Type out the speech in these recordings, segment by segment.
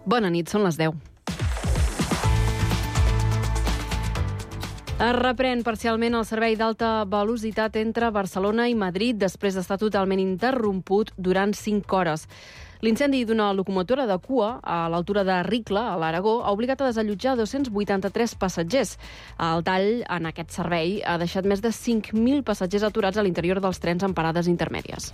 Bona nit, són les 10. Es reprèn parcialment el servei d'alta velocitat entre Barcelona i Madrid després d'estar totalment interromput durant 5 hores. L'incendi d'una locomotora de cua a l'altura de Ricla, a l'Aragó, ha obligat a desallotjar 283 passatgers. El tall en aquest servei ha deixat més de 5.000 passatgers aturats a l'interior dels trens en parades intermèdies.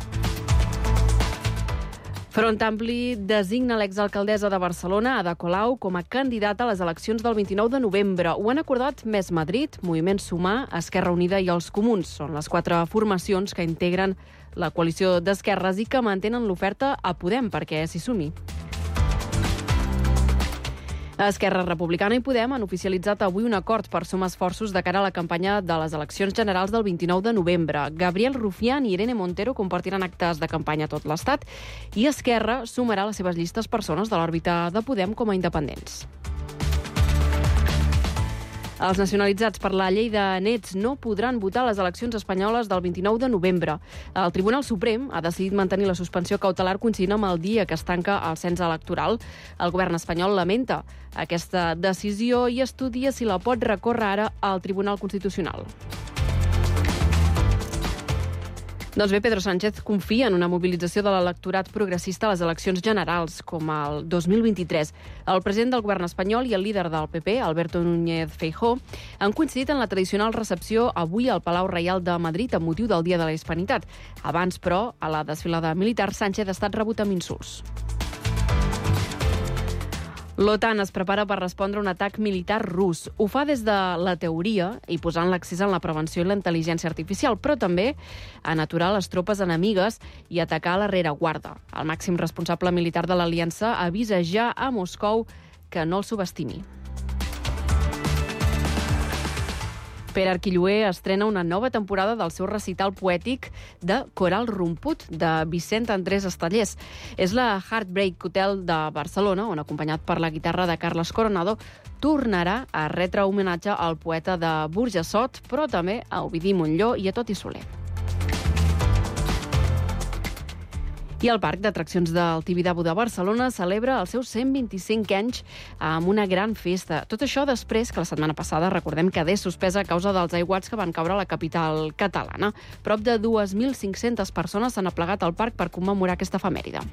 Front Ampli designa l'exalcaldessa de Barcelona, Ada Colau, com a candidata a les eleccions del 29 de novembre. Ho han acordat Més Madrid, Moviment Sumar, Esquerra Unida i els Comuns. Són les 4 formacions que integren la coalició d'esquerres i que mantenen l'oferta a Podem perquè s'hi sumi. Esquerra Republicana i Podem han oficialitzat avui un acord per sumar esforços de cara a la campanya de les eleccions generals del 29 de novembre. Gabriel Rufián i Irene Montero compartiran actes de campanya a tot l'Estat i Esquerra sumarà a les seves llistes persones de l'òrbita de Podem com a independents. Els nacionalitzats per la llei de nets no podran votar a les eleccions espanyoles del 29 de novembre. El Tribunal Suprem ha decidit mantenir la suspensió cautelar coincidint amb el dia que es tanca el cens electoral. El govern espanyol lamenta aquesta decisió i estudia si la pot recórrer ara al Tribunal Constitucional. Doncs bé, Pedro Sánchez confia en una mobilització de l'electorat progressista a les eleccions generals, com el 2023. El president del govern espanyol i el líder del PP, Alberto Núñez Feijóo, han coincidit en la tradicional recepció avui al Palau Reial de Madrid amb motiu del Dia de la Hispanitat. Abans, però, a la desfilada militar, Sánchez ha estat rebut amb insults. L'OTAN es prepara per respondre a un atac militar rus. Ho fa des de la teoria i posant l'accés en la prevenció i la intel·ligència artificial, però també en aturar les tropes enemigues i atacar a la rereguarda. El màxim responsable militar de l'aliança avisa ja a Moscou que no el subestimi. Pere Arquilloé estrena una nova temporada del seu recital poètic de Coral Romput, de Vicent Andrés Estellés. És la Heartbreak Hotel de Barcelona, on, acompanyat per la guitarra de Carles Coronado, tornarà a retre homenatge al poeta de Burjassot, però també a Ovidi Montllor i a Toti Soler. I el Parc d'Atraccions del Tibidabo de Barcelona celebra els seus 125 anys amb una gran festa. Tot això després que la setmana passada, recordem, quedés suspesa a causa dels aiguats que van caure a la capital catalana. Prop de 2.500 persones s'han aplegat al parc per commemorar aquesta efemèride.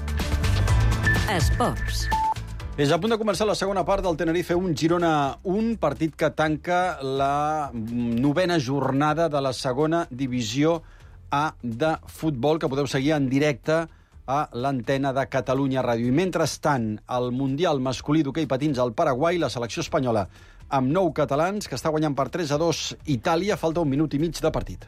Esports. És a punt de començar la segona part del Tenerife 1 Girona 1, partit que tanca la 9ª jornada de la segona divisió A de futbol, que podeu seguir en directe a l'antena de Catalunya Ràdio. I mentrestant, el Mundial masculí d'hoquei patins al Paraguai, la selecció espanyola amb 9 catalans, que està guanyant per 3-2 Itàlia. Falta 1 minut i mig de partit.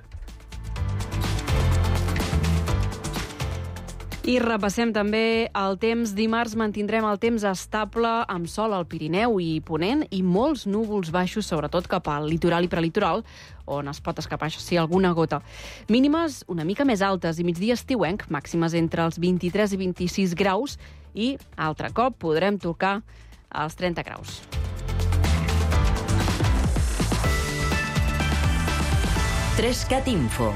I repassem també el temps. Dimarts mantindrem el temps estable amb sol al Pirineu i Ponent i molts núvols baixos, sobretot cap al litoral i prelitoral, on es pot escapar, això sí, alguna gota. Mínimes una mica més altes i migdia estiuenc, màximes entre els 23 i 26 graus i, altre cop, podrem tocar els 30 graus. Trescat Info.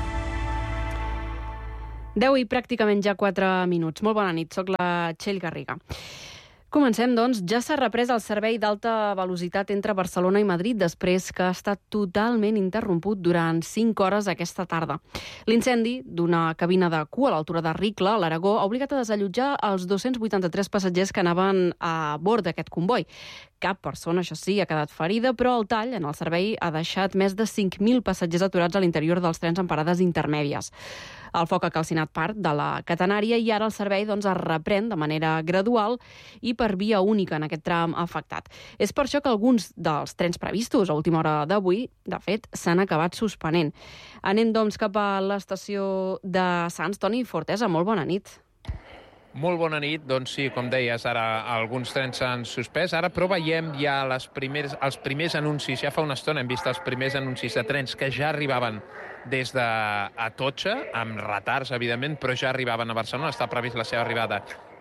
10 i pràcticament ja 4 minuts. Molt bona nit, soc la Txell Garriga. Comencem, doncs. Ja s'ha reprès el servei d'alta velocitat entre Barcelona i Madrid després que ha estat totalment interromput durant 5 hores aquesta tarda. L'incendi d'una cabina de cua a l'altura de Ricla, a l'Aragó, ha obligat a desallotjar els 283 passatgers que anaven a bord d'aquest comboi. Cap persona, això sí, ha quedat ferida, però el tall en el servei ha deixat més de 5.000 passatgers aturats a l'interior dels trens en parades intermèdies. El foc ha calcinat part de la catenària i ara el servei es reprèn de manera gradual i per via única en aquest tram afectat. És per això que alguns dels trens previstos a última hora d'avui, de fet, s'han acabat suspenent. Anem, doncs, cap a l'estació de Sants. Toni Fortesa, molt bona nit. Molt bona nit. Doncs sí, com deies, ara alguns trens s'han suspès. Ara però veiem ja els primers anuncis. Ja fa una estona hem vist els primers anuncis de trens que ja arribaven des d'Atocha, amb retards, evidentment, però ja arribaven a Barcelona. Està previst la seva arribada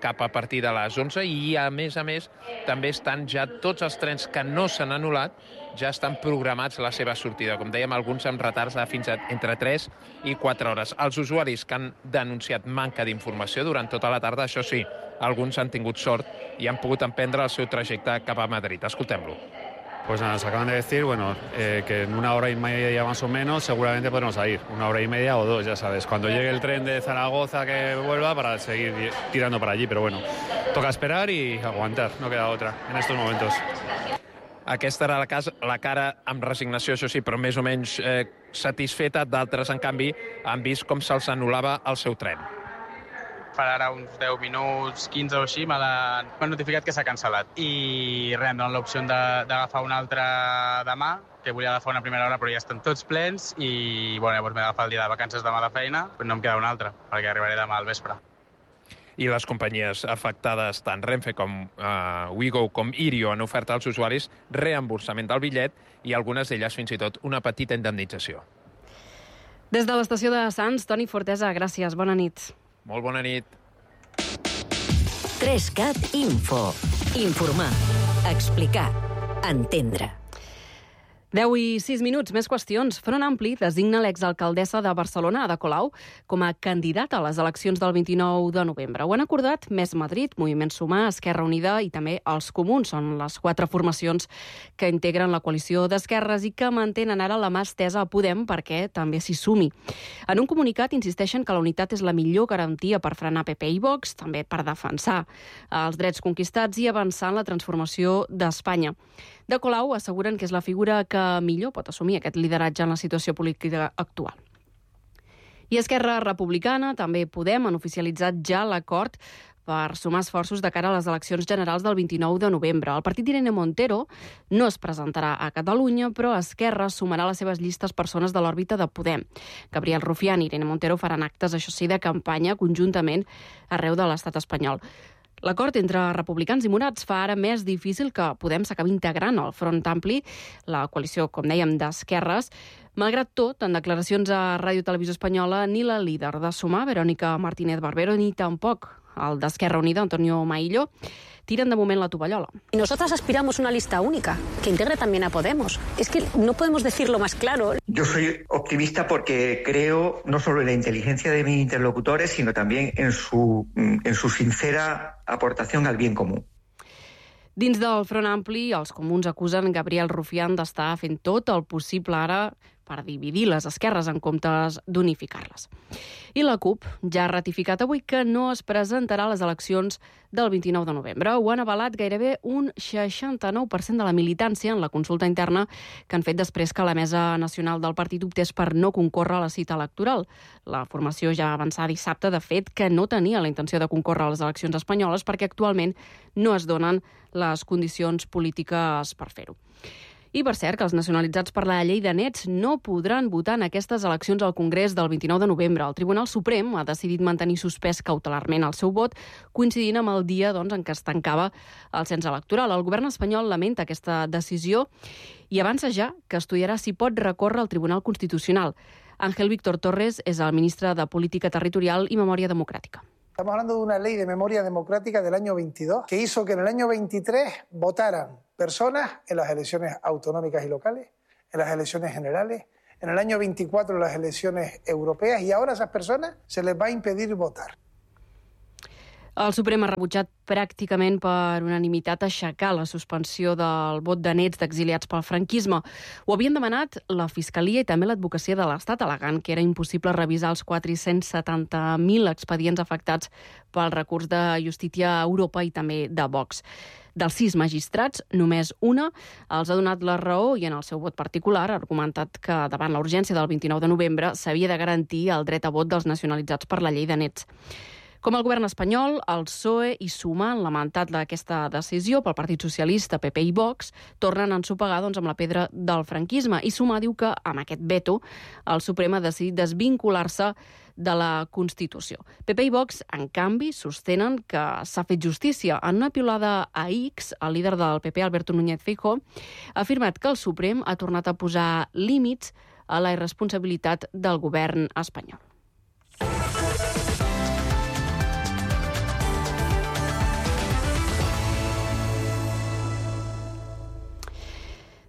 cap a partir de les 11 i, a més, també estan ja tots els trens que no s'han anul·lat, ja estan programats la seva sortida. Com dèiem, alguns amb retards de fins a entre 3 i 4 hores. Els usuaris que han denunciat manca d'informació durant tota la tarda, això sí, alguns han tingut sort i han pogut emprendre el seu trajecte cap a Madrid. Escoltem-lo. Pues nada, nos acaban de decir, que en 1 hora y media más o menos seguramente podremos salir, 1 hora y media o 2, ya sabes, cuando llegue el tren de Zaragoza que vuelva para seguir tirando para allí, pero bueno, toca esperar y aguantar, no queda otra en estos momentos. Aquesta era la cara amb resignació, això sí, però més o menys satisfeta. D'altres, en canvi, han vist com se'ls anul·lava el seu tren. Farà ara uns 10 minuts, 15 o així, m'han notificat que s'ha cancel·lat. I res, em donen l'opció d'agafar un altre demà, que volia agafar una primera hora, però ja estan tots plens, i llavors m'he d'agafar el dia de vacances demà de feina, però no em queda un altre, perquè arribaré demà al vespre. I les companyies afectades, tant Renfe com Ouigo com Irio, han ofert als usuaris reemborsament del bitllet i algunes d'elles fins i tot una petita indemnització. Des de l'estació de Sants, Toni Fortesa, gràcies, bona nit. Molt bona nit. 3CAT Info. Informar. Explicar. Entendre. 10 i 6 minuts, més qüestions. Front Ampli designa l'exalcaldessa de Barcelona, Ada Colau, com a candidata a les eleccions del 29 de novembre. Ho han acordat Més Madrid, Moviment Sumar, Esquerra Unida i també els Comuns. Són les 4 formacions que integren la coalició d'esquerres i que mantenen ara la mà estesa a Podem perquè també s'hi sumi. En un comunicat insisteixen que la unitat és la millor garantia per frenar PP i Vox, també per defensar els drets conquistats i avançar en la transformació d'Espanya. De Colau asseguren que és la figura que millor pot assumir aquest lideratge en la situació política actual. I Esquerra Republicana, també Podem, han oficialitzat ja l'acord per sumar esforços de cara a les eleccions generals del 29 de novembre. El partit d'Irene Montero no es presentarà a Catalunya, però Esquerra sumarà a les seves llistes persones de l'òrbita de Podem. Gabriel Rufián i Irene Montero faran actes, això sí, de campanya conjuntament arreu de l'estat espanyol. L'acord entre republicans i morats fa ara més difícil que Podem s'acabi integrant al Front Ampli, la coalició, com dèiem, d'esquerres. Malgrat tot, en declaracions a Ràdio Televisió Espanyola, ni la líder de Sumar, Verónica Martínez Barbero, ni tampoc el d'Esquerra Unida, Antonio Maillo, tiren de moment la tovallola. Y nosotras aspiramos a una lista única, que integre también a Podemos. Es que no podemos decirlo más claro. Yo soy optimista porque creo no solo en la inteligencia de mis interlocutores, sino también en su sincera aportación al bien común. Dins del Front Ampli, els comuns acusen Gabriel Rufián d'estar fent tot el possible ara per dividir les esquerres en comptes d'unificar-les. I la CUP ja ha ratificat avui que no es presentarà a les eleccions del 29 de novembre. Ho han avalat gairebé un 69% de la militància en la consulta interna que han fet després que la Mesa Nacional del partit optés per no concórrer a la cita electoral. La formació ja va avançar dissabte, de fet, que no tenia la intenció de concórrer a les eleccions espanyoles perquè actualment no es donen les condicions polítiques per fer-ho. I, per cert, que els nacionalitzats per la llei de nets no podran votar en aquestes eleccions al Congrés del 29 de novembre. El Tribunal Suprem ha decidit mantenir suspès cautelarment el seu vot, coincidint amb el dia en què es tancava el cens electoral. El govern espanyol lamenta aquesta decisió i avança ja que estudiarà si pot recórrer al Tribunal Constitucional. Ángel Víctor Torres és el ministre de Política Territorial i Memòria Democràtica. Estamos hablando de una ley de memoria democrática del año 22 que hizo que en el año 23 votaran personas en las elecciones autonómicas y locales, en las elecciones generales, en el año 24 en las elecciones europeas y ahora a esas personas se les va a impedir votar. El Suprem ha rebutjat pràcticament per unanimitat aixecar la suspensió del vot de nets d'exiliats pel franquisme. Ho havien demanat la Fiscalia i també l'Advocacia de l'Estat, al·legant que era impossible revisar els 470.000 expedients afectats pel recurs de Justícia a Europa i també de Vox. Dels 6 magistrats, només una els ha donat la raó i en el seu vot particular ha argumentat que davant la urgència del 29 de novembre s'havia de garantir el dret a vot dels nacionalitzats per la llei de nets. Com el govern espanyol, el PSOE i Sumar han lamentat aquesta decisió pel Partit Socialista, PP i Vox, tornen a ensopegar amb la pedra del franquisme. I Sumar diu que, amb aquest veto, el Suprem ha decidit desvincular-se de la Constitució. PP i Vox, en canvi, sostenen que s'ha fet justícia. En una piulada a X, el líder del PP, Alberto Núñez Feijóo, ha afirmat que el Suprem ha tornat a posar límits a la irresponsabilitat del govern espanyol.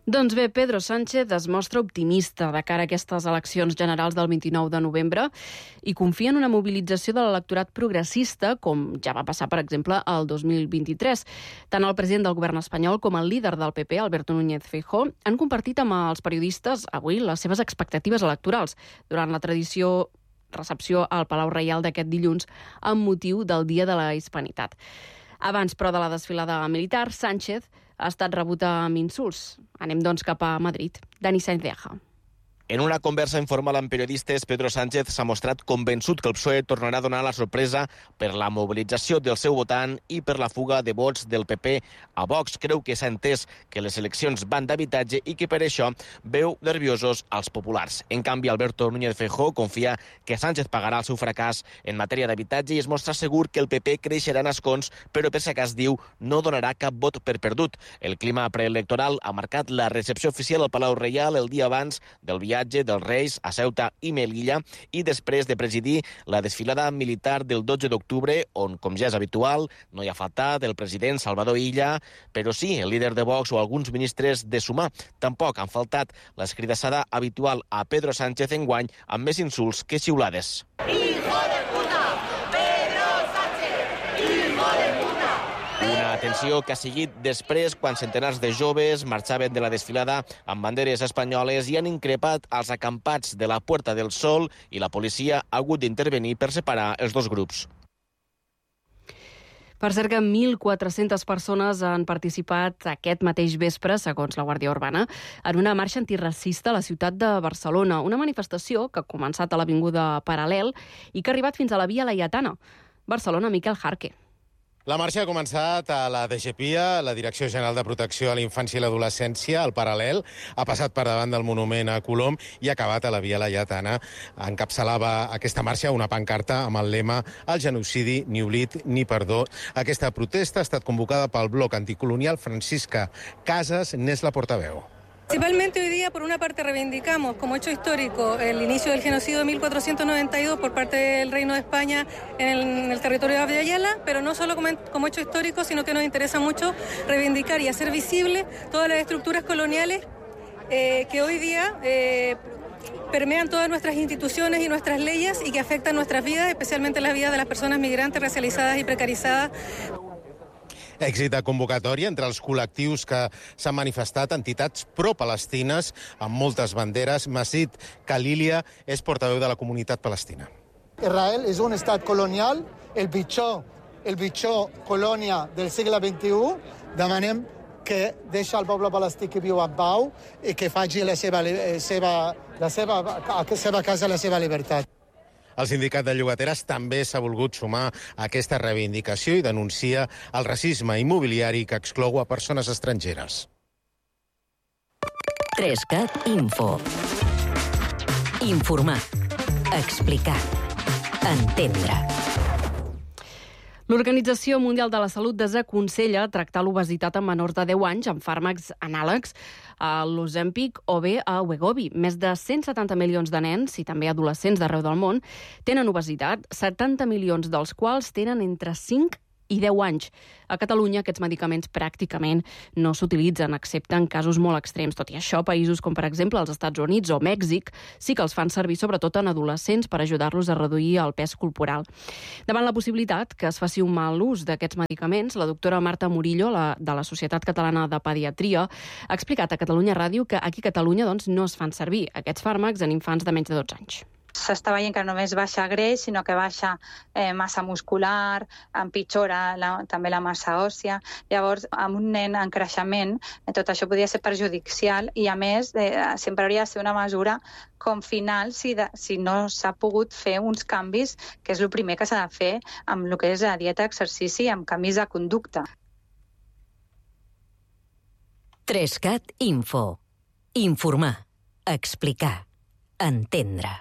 Doncs bé, Pedro Sánchez es mostra optimista de cara a aquestes eleccions generals del 29 de novembre i confia en una mobilització de l'electorat progressista, com ja va passar, per exemple, el 2023. Tant el president del govern espanyol com el líder del PP, Alberto Núñez Feijóo, han compartit amb els periodistes avui les seves expectatives electorals durant la recepció al Palau Reial d'aquest dilluns amb motiu del Dia de la Hispanitat. Abans, però, de la desfilada militar, Sánchez ha estat rebut amb insults. Anem, doncs, cap a Madrid. Dani Sainz de Aja. En una conversa informal amb periodistes, Pedro Sánchez s'ha mostrat convençut que el PSOE tornarà a donar la sorpresa per la mobilització del seu votant i per la fuga de vots del PP a Vox. Creu que s'ha entès que les eleccions van d'habitatge i que per això veu nerviosos als populars. En canvi, Alberto Núñez Feijóo confia que Sánchez pagarà el seu fracàs en matèria d'habitatge i es mostra segur que el PP creixerà en escons, però per si acas, diu, no donarà cap vot per perdut. El clima preelectoral ha marcat la recepció oficial al Palau Reial el dia abans del viatge dels Reis a Ceuta i Melilla i després de presidir la desfilada militar del 12 d'octubre, on, com ja és habitual, no hi ha faltat el president Salvador Illa, però sí el líder de Vox o alguns ministres de Sumar. Tampoc han faltat l'escridassada habitual a Pedro Sánchez enguany amb més insults que xiulades. ¡Hijo de puta! ¡Pedro Sánchez! ¡Hijo de puta! Una atenció que ha seguit després quan centenars de joves marxaven de la desfilada amb banderes espanyoles i han increpat els acampats de la Puerta del Sol i la policia ha hagut d'intervenir per separar els dos grups. Per cert que 1.400 persones han participat aquest mateix vespre, segons la Guàrdia Urbana, en una marxa antiracista a la ciutat de Barcelona. Una manifestació que ha començat a l'Avinguda Paral·lel i que ha arribat fins a la Via Laietana. Barcelona, Miquel Jarque. La marxa ha començat a la DGPIA, la Direcció General de Protecció a la Infància i l'Adolescència, al Paral·lel, ha passat per davant del monument a Colom i ha acabat a la Via Laietana. Encapçalava aquesta marxa una pancarta amb el lema «El genocidi, ni oblit ni perdó». Aquesta protesta ha estat convocada pel bloc anticolonial. Francisca Casas n'és la portaveu. Principalmente hoy día, por una parte, reivindicamos como hecho histórico el inicio del genocidio de 1492 por parte del Reino de España en el territorio de Abya Yala, pero no solo como hecho histórico, sino que nos interesa mucho reivindicar y hacer visible todas las estructuras coloniales que hoy día permean todas nuestras instituciones y nuestras leyes y que afectan nuestras vidas, especialmente las vidas de las personas migrantes racializadas y precarizadas. Èxit de convocatòria entre els col·lectius que s'han manifestat, entitats pro-palestines amb moltes banderes. Masid Khalilia és portaveu de la comunitat palestina. Israel és un estat colonial, el pitjor colònia del segle XXI. Demanem que deixa el poble palestí que viu en pau i que faci a la seva casa la seva llibertat. El sindicat de llogateres també s'ha volgut sumar a aquesta reivindicació i denuncia el racisme immobiliari que exclou a persones estrangeres. 3CAT Info. Informar. Explicar. Entendre. L'Organització Mundial de la Salut desaconsella tractar l'obesitat en menors de 10 anys amb fàrmacs anàlegs a l'Ozempic o bé a Wegovy. Més de 170 milions de nens i també adolescents d'arreu del món tenen obesitat, 70 milions dels quals tenen entre 5 i 10 anys. A Catalunya aquests medicaments pràcticament no s'utilitzen, excepte en casos molt extrems. Tot i això, països com, per exemple, els Estats Units o Mèxic sí que els fan servir sobretot en adolescents per ajudar-los a reduir el pes corporal. Davant la possibilitat que es faci un mal ús d'aquests medicaments, la doctora Marta Murillo, de la Societat Catalana de Pediatria, ha explicat a Catalunya Ràdio que aquí a Catalunya no es fan servir aquests fàrmacs en infants de menys de 12 anys. S'està veient que no només baixa greix, sinó que baixa massa muscular, empitjora també la massa òssia. Llavors, amb un nen en creixement, tot això podria ser perjudicial i, a més, sempre hauria de ser una mesura com final si no s'ha pogut fer uns canvis, que és el primer que s'ha de fer amb el que és la dieta, exercici, amb canvis de conducta. 3CAT Info. Informar. Explicar. Entendre.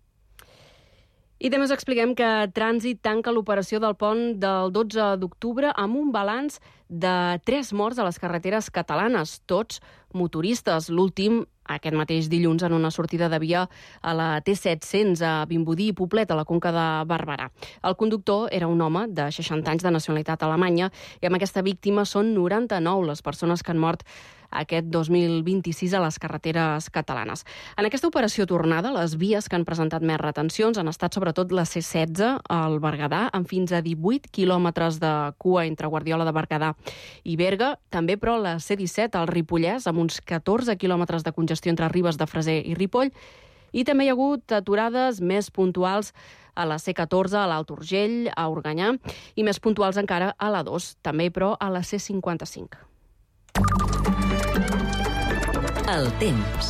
I també us expliquem que Trànsit tanca l'operació del pont del 12 d'octubre amb un balanç de 3 morts a les carreteres catalanes, tots motoristes. L'últim aquest mateix dilluns en una sortida de via a la T700 a Vimbodí i Poblet, a la Conca de Barberà. El conductor era un home de 60 anys de nacionalitat alemanya i amb aquesta víctima són 99 les persones que han mort aquest 2026 a les carreteres catalanes. En aquesta operació tornada, les vies que han presentat més retencions han estat sobretot la C16 al Berguedà, amb fins a 18 quilòmetres de cua entre Guardiola de Berguedà i Berga, també però la C17 al Ripollès, amb uns 14 quilòmetres de congestió entre Ribes de Freser i Ripoll, i també hi ha hagut aturades més puntuals a la C14, a l'Alt Urgell, a Organyà, i més puntuals encara a la 2, també però a la C55. El temps.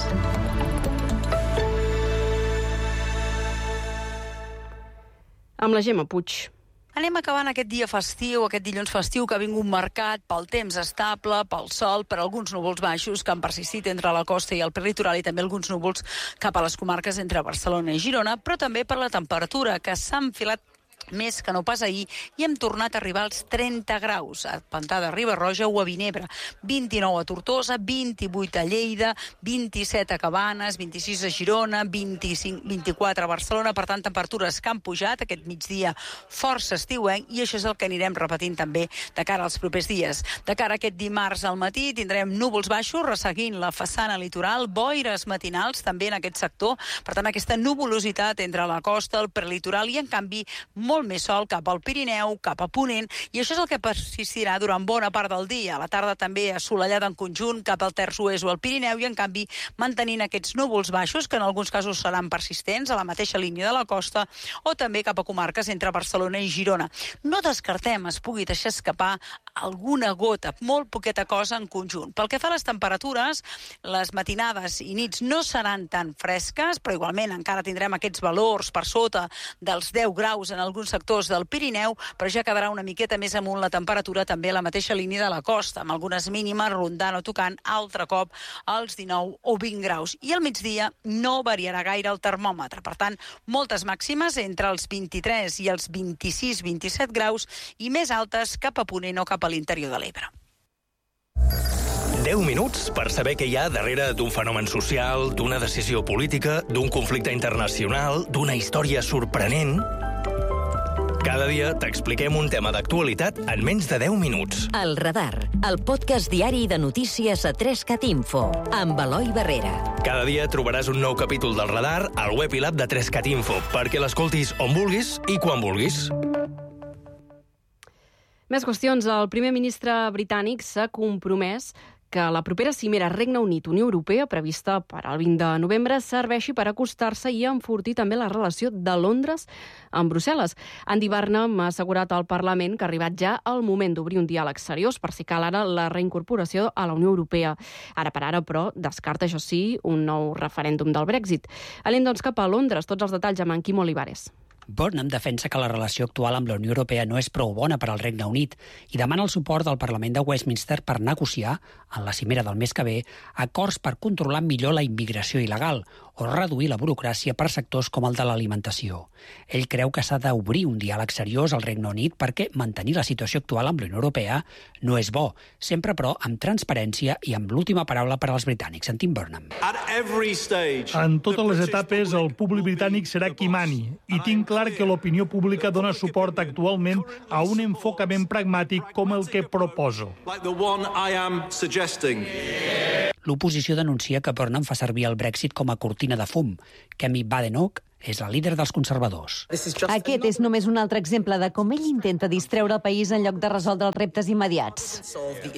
Amb la Gemma Puig. Anem acabant aquest dia festiu, aquest dilluns festiu que ha vingut marcat pel temps estable, pel sol, per alguns núvols baixos que han persistit entre la costa i el prelitoral i també alguns núvols cap a les comarques entre Barcelona i Girona, però també per la temperatura que s'ha enfilat més que no pas ahir, i hem tornat a arribar als 30 graus a Pantà de Riba-roja o a Vinebre, 29 a Tortosa, 28 a Lleida, 27 a Cabanes, 26 a Girona, 24 a Barcelona, per tant, temperatures que han pujat aquest migdia força estiuenc, i això és el que anirem repetint també de cara als propers dies. De cara a aquest dimarts al matí tindrem núvols baixos resseguint la façana litoral, boires matinals també en aquest sector, per tant, aquesta nuvolositat entre la costa, el prelitoral i, en canvi, molt més sol cap al Pirineu, cap a Ponent, i això és el que persistirà durant bona part del dia. A la tarda també assolellat en conjunt cap al terç oest o al Pirineu i, en canvi, mantenint aquests núvols baixos, que en alguns casos seran persistents a la mateixa línia de la costa o també cap a comarques entre Barcelona i Girona. No descartem es pugui deixar escapar alguna gota, molt poqueta cosa en conjunt. Pel que fa a les temperatures, les matinades i nits no seran tan fresques, però igualment encara tindrem aquests valors per sota dels 10 graus en alguns sectors del Pirineu, però ja quedarà una miqueta més amunt la temperatura també a la mateixa línia de la costa, amb algunes mínimes rondant o tocant altre cop als 19 o 20 graus. I al migdia no variarà gaire el termòmetre. Per tant, moltes màximes entre els 23 i els 26-27 graus i més altes cap a Ponent o cap a l'interior de l'Ebre. 10 minuts per saber què hi ha darrere d'un fenomen social, d'una decisió política, d'un conflicte internacional, d'una història sorprenent. Cada dia t'expliquem un tema d'actualitat en menys de 10 minuts. El Radar, el podcast diari de notícies a 3CAT Info, amb Eloi Barrera. Cada dia trobaràs un nou capítol del Radar al web i l'app de 3CAT Info, perquè l'escoltis on vulguis i quan vulguis. Més qüestions. El primer ministre britànic s'ha compromès que la propera cimera Regne Unit-Unió Europea, prevista per al 20 de novembre, serveixi per acostar-se i enfortir també la relació de Londres amb Brussel·les. Andy Burnham ha assegurat al Parlament que ha arribat ja el moment d'obrir un diàleg seriós per si cal ara la reincorporació a la Unió Europea. Ara per ara, però, descarta, això sí, un nou referèndum del Brexit. Anem, doncs, cap a Londres. Tots els detalls amb en Quim Olivares. Burnham defensa que la relació actual amb la Unió Europea no és prou bona per al Regne Unit i demana el suport del Parlament de Westminster per negociar, en la cimera del mes que ve, acords per controlar millor la immigració il·legal o reduir la burocràcia per sectors com el de l'alimentació. Ell creu que s'ha d'obrir un diàleg seriós al Regne Unit perquè mantenir la situació actual amb la Unió Europea no és bo, sempre però amb transparència i amb l'última paraula per als britànics. Sentim Burnham. En totes les etapes el públic britànic serà qui mani i tinc clar que l'opinió pública dona suport actualment a un enfocament pragmàtic com el que proposo. L'oposició denuncia que Burnham fa servir el Brexit com a cortina de fum. Kemi Badenoch és la líder dels conservadors. Aquest és només un altre exemple de com ell intenta distreure el país en lloc de resoldre els reptes immediats.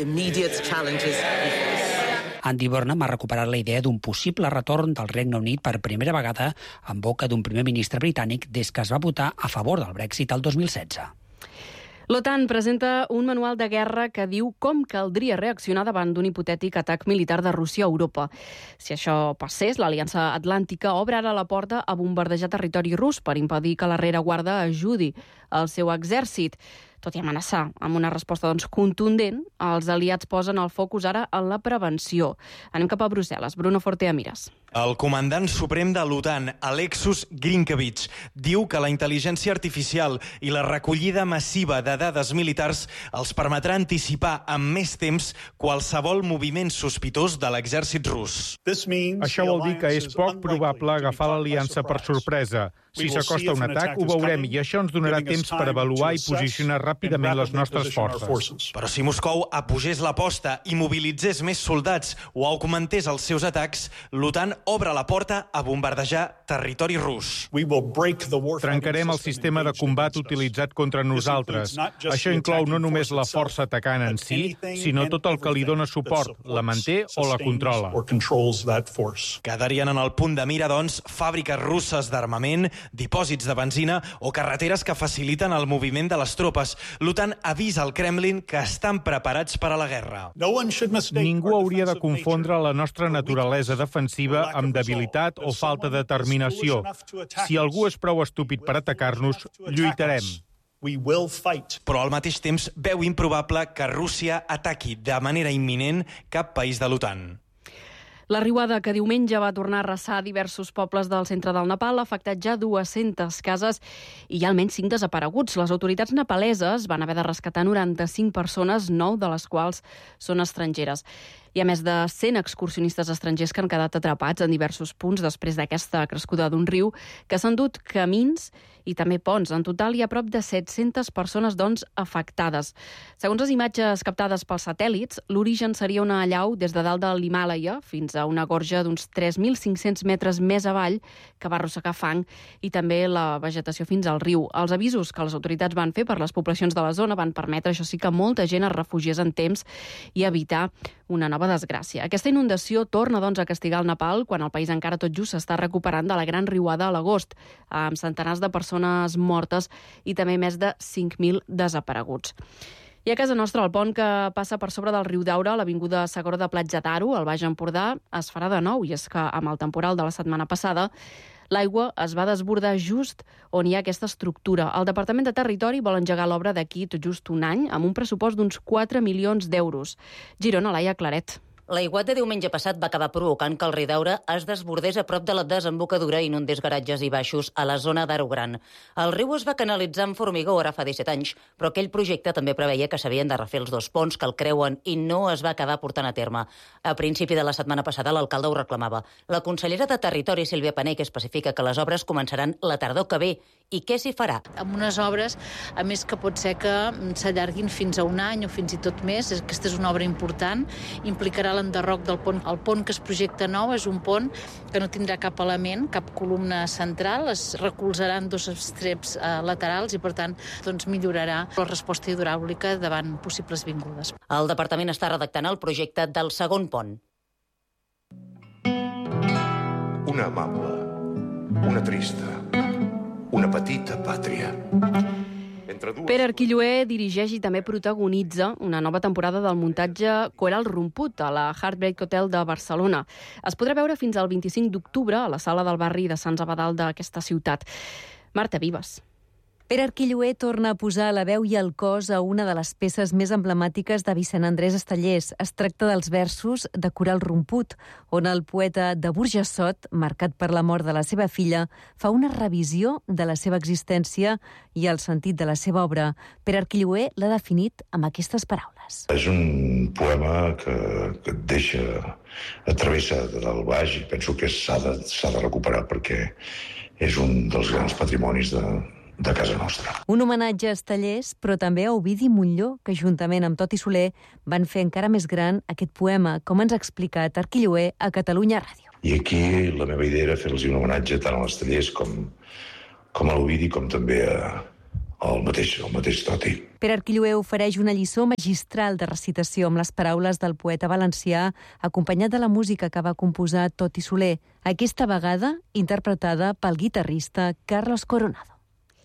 Andy Burnham ha recuperat la idea d'un possible retorn del Regne Unit per primera vegada en boca d'un primer ministre britànic des que es va votar a favor del Brexit el 2016. L'OTAN presenta un manual de guerra que diu com caldria reaccionar davant d'un hipotètic atac militar de Rússia a Europa. Si això passés, l'Aliança Atlàntica obre ara la porta a bombardejar territori rus per impedir que la rereguarda ajudi el seu exèrcit. tot i amenaçar amb una resposta contundent, els aliats posen el focus ara en la prevenció. Anem cap a Brussel·les. Bruno Fortea Miras. El comandant suprem de l'OTAN, Alexus Grinkevich, diu que la intel·ligència artificial i la recollida massiva de dades militars els permetrà anticipar amb més temps qualsevol moviment sospitós de l'exèrcit rus. Això vol dir que és poc probable agafar l'aliança per sorpresa. Si s'acosta un atac, ho veurem, i això ens donarà temps per avaluar i posicionar ràpidament les nostres forces. Però si Moscou apugés l'aposta i mobilitzés més soldats o augmentés els seus atacs, l'OTAN obre la porta a bombardejar territori rus. Trencarem el sistema de combat utilitzat contra nosaltres. Això inclou no només la força atacant en si, sinó tot el que li dona suport, la manté o la controla. Quedarien en el punt de mira, doncs, fàbriques russes d'armament, dipòsits de benzina o carreteres que faciliten el moviment de les tropes. L'OTAN avisa al Kremlin que estan preparats per a la guerra. Ningú hauria de confondre la nostra naturalesa defensiva amb debilitat o falta de determinació. Si algú és prou estúpid per atacar-nos, lluitarem. Però al mateix temps veu improbable que Rússia ataqui de manera imminent cap país de l'OTAN. La riuada que diumenge va tornar a arrasar diversos pobles del centre del Nepal ha afectat ja 200 cases i hi ha almenys 5 desapareguts. Les autoritats nepaleses van haver de rescatar 95 persones, 9 de les quals són estrangeres. Hi ha més de 100 excursionistes estrangers que han quedat atrapats en diversos punts després d'aquesta crescuda d'un riu que s'han dut camins i també ponts. En total hi ha prop de 700 persones, doncs, afectades. Segons les imatges captades pels satèl·lits, l'origen seria una allau des de dalt de l'Himàlaia fins a una gorja d'uns 3.500 metres més avall que va arrossegar fang i també la vegetació fins al riu. Els avisos que les autoritats van fer per les poblacions de la zona van permetre, això sí, que molta gent es refugiés en temps i evitar una nova desgràcia. Aquesta inundació torna, doncs, a castigar el Nepal quan el país encara tot just s'està recuperant de la gran riuada a l'agost, amb centenars de persones mortes i també més de 5.000 desapareguts. I a casa nostra, el pont que passa per sobre del riu Daura, a l'avinguda Segora de Platja d'Aro, al Baix Empordà, es farà de nou, i és que amb el temporal de la setmana passada l'aigua es va desbordar just on hi ha aquesta estructura. El Departament de Territori vol engegar l'obra d'aquí tot just un any amb un pressupost d'uns 4 milions d'euros. Girona, Laia Claret. L'aiguat de diumenge passat va acabar provocant que el riu Daura es desbordés a prop de la desembocadura i inundés garatges i baixos a la zona d'Aro Gran. El riu es va canalitzar amb formigó ara fa 17 anys, però aquell projecte també preveia que s'havien de refer els 2 ponts que el creuen i no es va acabar portant a terme. A principi de la setmana passada l'alcalde ho reclamava. La consellera de Territori, Sílvia Panell, especifica que les obres començaran la tardor que ve. I què s'hi farà? Amb unes obres, a més que pot ser que s'allarguin fins a un any o fins i tot més. Aquesta és una obra important, implicarà l'enderroc del pont. El pont que es projecta nou és un pont que no tindrà cap element, cap columna central, es recolzaran 2 estreps laterals i, per tant, doncs millorarà la resposta hidràulica davant possibles vingudes. El departament està redactant el projecte del segon pont. Una amable, una trista, una petita pàtria. Pere Arquilloé dirigeix i també protagonitza una nova temporada del muntatge Coral Romput a la Heartbreak Hotel de Barcelona. Es podrà veure fins al 25 d'octubre a la sala del barri de Sants Abadal d'aquesta ciutat. Marta Vives. Pere Arquilloé torna a posar la veu i el cos a una de les peces més emblemàtiques de Vicent Andrés Estellés. Es tracta dels versos de Coral Romput, on el poeta de Burjassot, marcat per la mort de la seva filla, fa una revisió de la seva existència i el sentit de la seva obra. Pere Arquilloé l'ha definit amb aquestes paraules. És un poema que et deixa atravessat del baix i penso que s'ha de recuperar perquè és un dels grans patrimonis de casa nostra. Un homenatge a Estellés, però també a Ovidi Montllor, que juntament amb Toti Soler van fer encara més gran aquest poema, com ens ha explicat Arquilloé a Catalunya Ràdio. I aquí la meva idea era fer-los un homenatge tant a l'Estellés com a l'Ovidi, com també al mateix Toti. Pere Arquilloé ofereix una lliçó magistral de recitació amb les paraules del poeta valencià, acompanyat de la música que va composar Toti Soler, aquesta vegada interpretada pel guitarrista Carlos Coronado.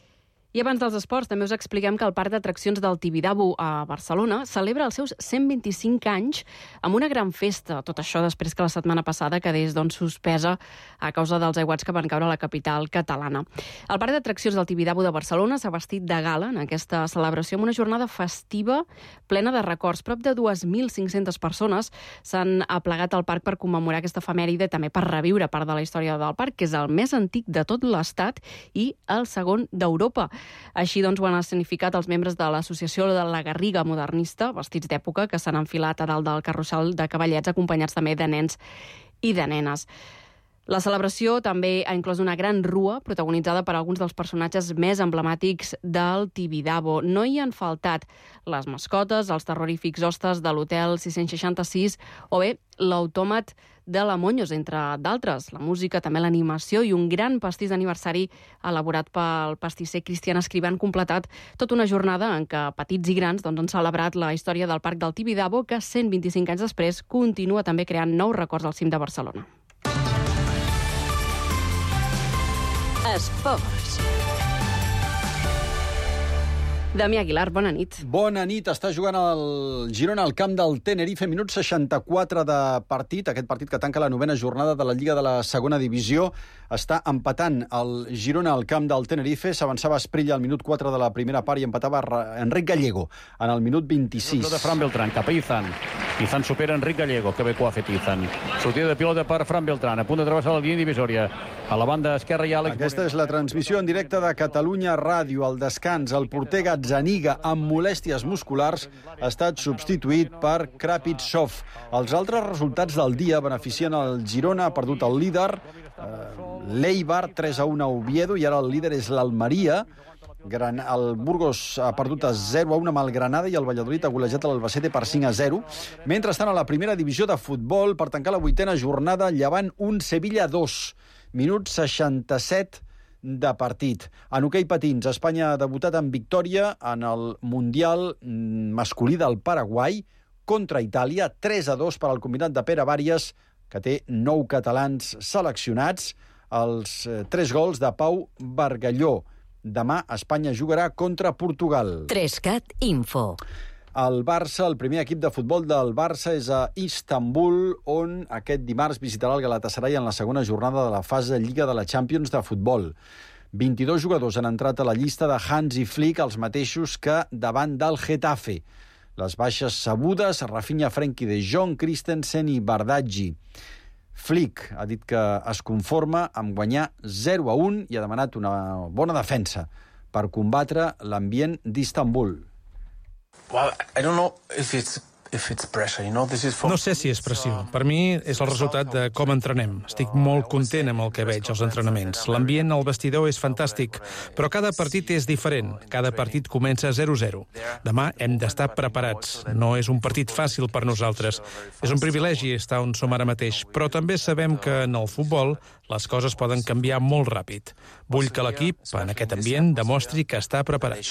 I abans dels esports també us expliquem que el Parc d'Atraccions del Tibidabo a Barcelona celebra els seus 125 anys amb una gran festa. Tot això després que la setmana passada quedés suspesa a causa dels aiguats que van caure a la capital catalana. El Parc d'Atraccions del Tibidabo de Barcelona s'ha vestit de gala en aquesta celebració amb una jornada festiva plena de records. Prop de 2.500 persones s'han aplegat al parc per commemorar aquesta efemèride, també per reviure part de la història del parc, que és el més antic de tot l'Estat i el segon d'Europa. Així ho han escenificat els membres de l'Associació de la Garriga Modernista, vestits d'època, que s'han enfilat a dalt del carrusel de cavallets, acompanyats també de nens i de nenes. La celebració també ha inclòs una gran rua protagonitzada per alguns dels personatges més emblemàtics del Tibidabo. No hi han faltat les mascotes, els terrorífics hostes de l'Hotel 666 o bé l'autòmat de la Moños, entre d'altres. La música, també l'animació i un gran pastís d'aniversari elaborat pel pastisser Cristian Escrivà han completat tota una jornada en què petits i grans han celebrat la història del Parc del Tibidabo, que 125 anys després continua també creant nous records al cim de Barcelona. Esports. Damià Aguilar, bona nit. Bona nit. Està jugant el Girona al camp del Tenerife, minut 64 de partit. Aquest partit que tanca la 9ª jornada de la Lliga de la Segona Divisió. Està empatant el Girona al camp del Tenerife. S'avançava Esprilla al minut 4 de la primera part i empatava Enric Gallego en el minut 26. De Fran Beltrán, cap a Izan. Izan supera Enric Gallego, que bé que ho ha fet Izan. Sortida de pilota per Fran Beltrán, a punt de travessar la línia divisòria. A la banda esquerra hi ha Àlex. Aquesta és la transmissió en directe de Catalunya Ràdio. Al descans, el porter Gazzaniga, amb molèsties musculars, ha estat substituït per Krapitsov. Els altres resultats del dia beneficien el Girona, ha perdut el líder, l'Eibar, 3-1 a Oviedo, i ara el líder és l'Almeria. El Burgos ha perdut 0-1 amb el Granada i el Valladolid ha golejat l'Albacete per 5-0. Mentrestant, a la primera divisió de futbol, per tancar la 8ª jornada, Llevant 1, Sevilla 2. Minut 67 de partit. En hoquei patins, Espanya ha debutat en victòria en el Mundial masculí del Paraguai contra Itàlia, 3-2 per al combinat de Pere Bàries, que té 9 catalans seleccionats, els 3 gols de Pau Bargalló. Demà Espanya jugarà contra Portugal. 3CAT Info. El Barça, el primer equip de futbol del Barça és a Istanbul, on aquest dimarts visitarà el Galatasaray en la segona jornada de la fase Lliga de la Champions de futbol. 22 jugadors han entrat a la llista de Hansi Flick, els mateixos que davant del Getafe. Les baixes sabudes, Rafinha, Frenkie de Jong, Christensen i Bardaggi. Flick ha dit que es conforma amb guanyar 0-1 i ha demanat una bona defensa per combatre l'ambient d'Istanbul. Well, I don't know if it's pressure, you know, this is for... No sé si és pressió. Per mi és el resultat de com entrenem. Estic molt content amb el que veig als entrenaments. L'ambient al vestidor és fantàstic, però cada partit és diferent. Cada partit comença 0-0. Demà hem d'estar preparats. No és un partit fàcil per nosaltres. És un privilegi estar on som ara mateix, però també sabem que en el futbol les coses poden canviar molt ràpid. Vull que l'equip, en aquest ambient, demostri que està preparat.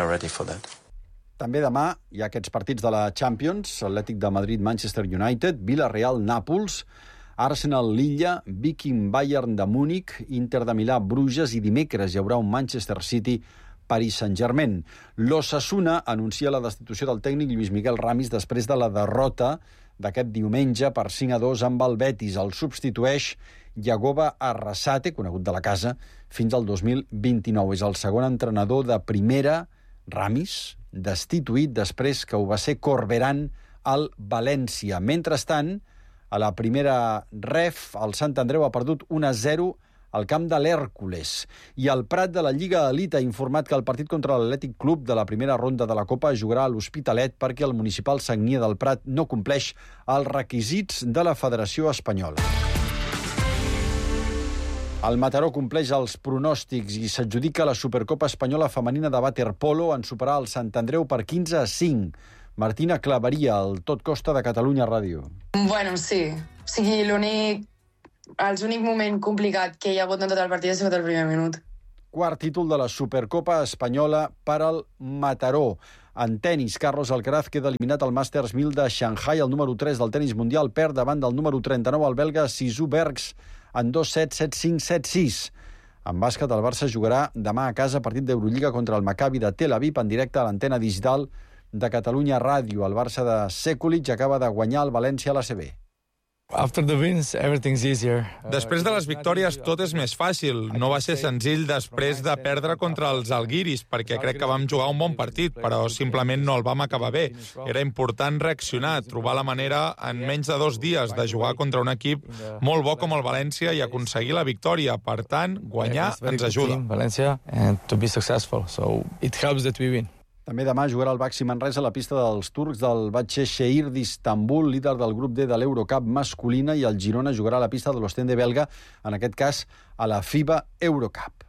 També demà hi ha aquests partits de la Champions, Atlètic de Madrid, Manchester United, Villarreal, Nàpols, Arsenal, Lilla, Viking, Bayern de Múnich, Inter de Milà, Bruges, i dimecres hi haurà un Manchester City, Paris Saint-Germain. L'Osasuna anuncia la destitució del tècnic Lluís Miguel Ramis després de la derrota d'aquest diumenge per 5-2 amb el Betis. El substitueix Yagoba Arrasate, conegut de la casa, fins al 2029. És el segon entrenador de primera, Ramis, destituït després que ho va ser Corberán al València. Mentrestant, a la primera ref, el Sant Andreu ha perdut 1-0 al camp de l'Hèrcules. I el Prat de la Lliga Elite ha informat que el partit contra l'Atlètic Club de la primera ronda de la Copa jugarà a l'Hospitalet perquè el municipal Sagnia del Prat no compleix els requisits de la Federació Espanyola. El Mataró compleix els pronòstics i s'adjudica la Supercopa Espanyola Femenina de Waterpolo en superar el Sant Andreu per 15-5. Martina Claveria, el Tot Costa de Catalunya Ràdio. Bueno, sí. O sigui, l'únic moment complicat que hi ha hagut en tot el partit ha sigut el primer minut. Quart títol de la Supercopa Espanyola per al Mataró. En tenis, Carlos Alcaraz queda eliminat al Masters 1000 de Shanghai. El número 3 del tenis mundial perd davant del número 39, el belga Sisou Bergs, en 2-7, 7-5, 7-6. En bàsquet, el Barça jugarà demà a casa partit d'Eurolliga contra el Maccabi de Tel Aviv en directe a l'antena digital de Catalunya Ràdio. El Barça de Sekulic acaba de guanyar el València a l'ACB. Després de les victòries tot és més fàcil. No va ser senzill després de perdre contra els Algiris, perquè crec que vam jugar un bon partit, però simplement no el vam acabar bé. Era important reaccionar, trobar la manera en menys de 2 dies de jugar contra un equip molt bo com el València i aconseguir la victòria. Per tant, guanyar ens ajuda. També demà jugarà el Baxi Manresa a la pista dels turcs del Başakşehir d'Istanbul, líder del grup D de l'Eurocup masculina, i el Girona jugarà a la pista de l'Ostende belga, en aquest cas a la FIBA Eurocup.